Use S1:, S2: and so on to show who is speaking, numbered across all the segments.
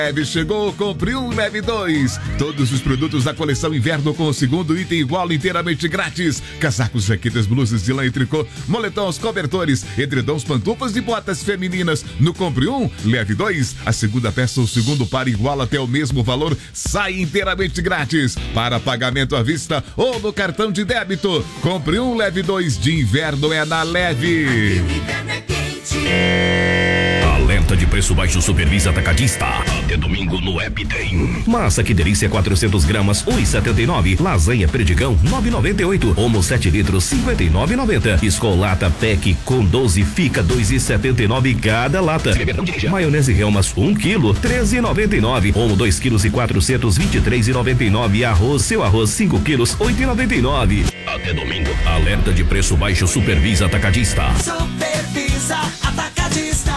S1: Leve chegou, compre um, leve dois. Todos os produtos da coleção inverno com o segundo item igual inteiramente grátis. Casacos, jaquetas, blusas de lã e tricô, moletons, cobertores, edredons, pantufas e botas femininas. No compre um, leve dois. A segunda peça ou segundo par igual até o mesmo valor sai inteiramente grátis. Para pagamento à vista ou no cartão de débito. Compre um, leve dois. De inverno é na Leve.
S2: Alerta de preço baixo Supervisa Atacadista. Até domingo no app tem. Massa que delícia 400 gramas, 1,79. Lasanha Perdigão, 9,98. Omo 7 litros, 59,90. Escolata Pack com 12 fica 2,79 cada lata. Maionese Helmas 1 kg, 13,99. Omo 2 kg e 400, 23,99. Arroz, seu arroz 5 kg, 8,99. Até domingo. Alerta de preço baixo Supervisa Atacadista.
S3: Supervisa Atacadista.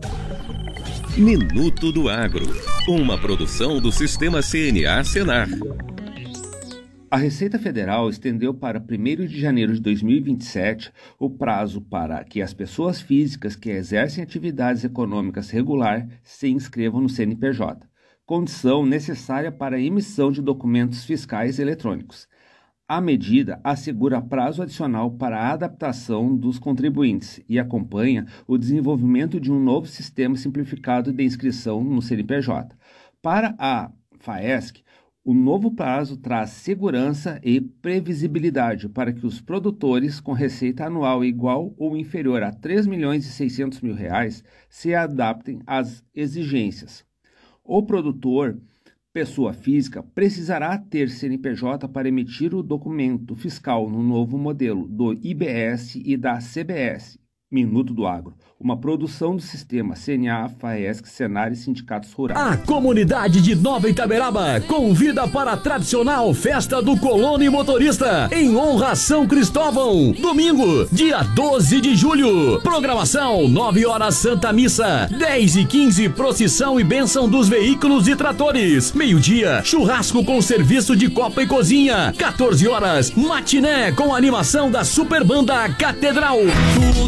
S4: Minuto do Agro, uma produção do Sistema CNA Senar.
S5: A Receita Federal estendeu para 1º de janeiro de 2027 o prazo para que as pessoas físicas que exercem atividades econômicas regular se inscrevam no CNPJ, condição necessária para a emissão de documentos fiscais eletrônicos. A medida assegura prazo adicional para a adaptação dos contribuintes e acompanha o desenvolvimento de um novo sistema simplificado de inscrição no CNPJ. Para a FAESC, o novo prazo traz segurança e previsibilidade para que os produtores com receita anual igual ou inferior a R$ 3.600.000 se adaptem às exigências. O produtor pessoa física precisará ter CNPJ para emitir o documento fiscal no novo modelo do IBS e da CBS. Minuto do Agro, uma produção do sistema CNA, FAESC, Senar e Sindicatos Rurais.
S6: A comunidade de Nova Itaberaba convida para a tradicional festa do colono e motorista em honra a São Cristóvão. Domingo, dia 12 de julho. Programação, 9 horas Santa Missa, 10h15 procissão e bênção dos veículos e tratores. Meio-dia, churrasco com serviço de copa e cozinha. 14 horas, matiné com animação da Superbanda Catedral.